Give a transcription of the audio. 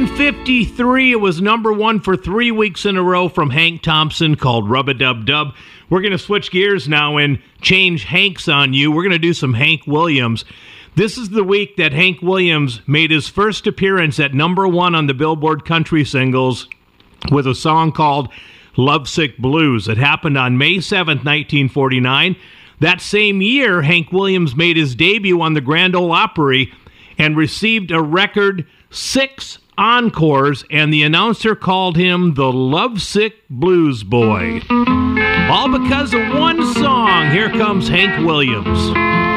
1953, it was number one for 3 weeks in a row from Hank Thompson, called Rub-a-Dub-Dub. We're going to switch gears now and change Hanks on you. We're going to do some Hank Williams. This is the week that Hank Williams made his first appearance at number one on the Billboard Country Singles with a song called Lovesick Blues. It happened on May 7th, 1949. That same year, Hank Williams made his debut on the Grand Ole Opry and received a record 6 encores, and the announcer called him the Lovesick Blues Boy. All because of one song. Here comes Hank Williams.